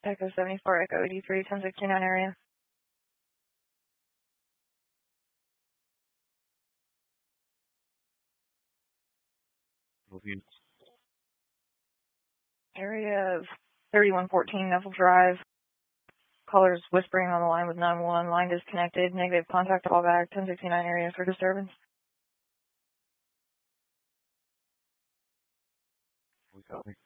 Echo 74, Echo 83, 1069 area. Moving. Area 3114, Neville Drive. Callers whispering on the line with 911. Line disconnected. Negative contact call back. 1069 area for disturbance. We copy.